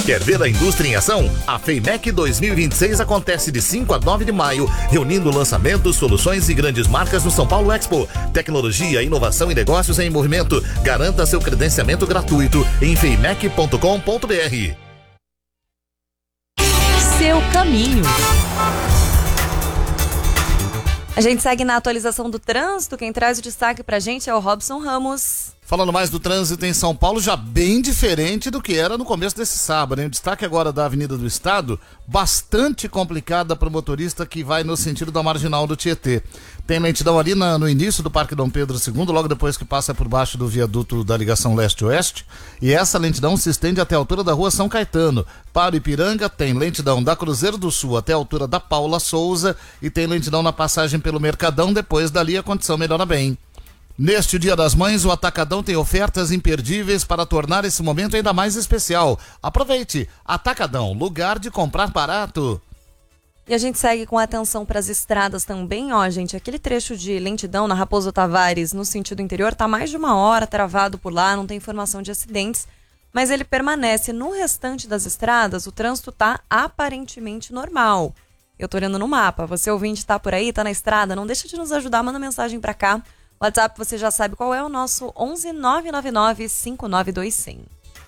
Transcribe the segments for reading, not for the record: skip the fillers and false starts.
Quer ver a indústria em ação? A FEIMEC 2026 acontece de 5 a 9 de maio, reunindo lançamentos, soluções e grandes marcas no São Paulo Expo. Tecnologia, inovação e negócios em movimento. Garanta seu credenciamento gratuito em feimec.com.br. Seu caminho. A gente segue na atualização do trânsito. Quem traz o destaque pra gente é o Robson Ramos. Falando mais do trânsito em São Paulo, já bem diferente do que era no começo desse sábado, hein? O destaque agora da Avenida do Estado, bastante complicada para o motorista que vai no sentido da Marginal do Tietê. Tem lentidão ali no início do Parque Dom Pedro II, logo depois que passa por baixo do viaduto da ligação leste-oeste, e essa lentidão se estende até a altura da Rua São Caetano. Para o Ipiranga tem lentidão da Cruzeiro do Sul até a altura da Paula Souza e tem lentidão na passagem pelo Mercadão, depois dali a condição melhora bem. Neste Dia das Mães, o Atacadão tem ofertas imperdíveis para tornar esse momento ainda mais especial. Aproveite! Atacadão, lugar de comprar barato. E a gente segue com atenção para as estradas também, ó, gente. Aquele trecho de lentidão na Raposo Tavares, no sentido interior, tá mais de 1 hora travado por lá, não tem informação de acidentes, mas ele permanece. No restante das estradas, o trânsito tá aparentemente normal. Eu tô olhando no mapa. Você ouvinte tá por aí, tá na estrada, não deixa de nos ajudar, manda mensagem para cá. WhatsApp, você já sabe qual é, o nosso 11 999 592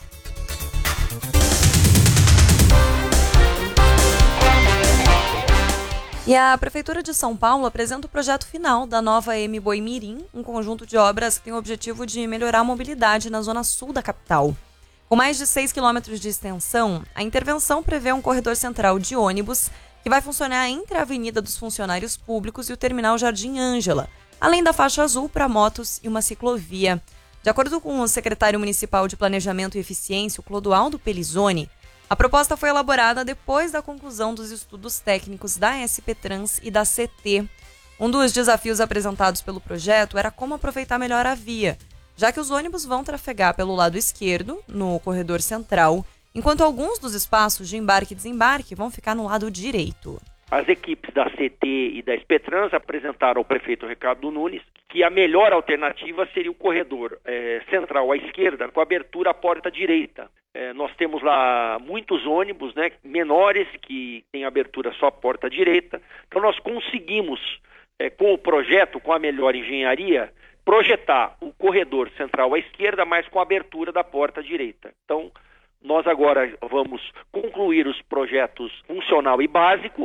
E a Prefeitura de São Paulo apresenta o projeto final da nova M-Boimirim, um conjunto de obras que tem o objetivo de melhorar a mobilidade na zona sul da capital. Com mais de 6 quilômetros de extensão, a intervenção prevê um corredor central de ônibus que vai funcionar entre a Avenida dos Funcionários Públicos e o Terminal Jardim Ângela, além da faixa azul para motos e uma ciclovia. De acordo com o secretário municipal de Planejamento e Eficiência, o Clodoaldo Pelizoni, a proposta foi elaborada depois da conclusão dos estudos técnicos da SP Trans e da CT. Um dos desafios apresentados pelo projeto era como aproveitar melhor a via, já que os ônibus vão trafegar pelo lado esquerdo, no corredor central, enquanto alguns dos espaços de embarque e desembarque vão ficar no lado direito. As equipes da CT e da SPTrans apresentaram ao prefeito Ricardo Nunes que a melhor alternativa seria o corredor central à esquerda, com abertura à porta direita. Nós temos lá muitos ônibus, né, menores, que têm abertura só à porta direita. Então nós conseguimos, com o projeto, com a melhor engenharia, projetar o corredor central à esquerda, mas com a abertura da porta direita. Então nós agora vamos concluir os projetos funcional e básico,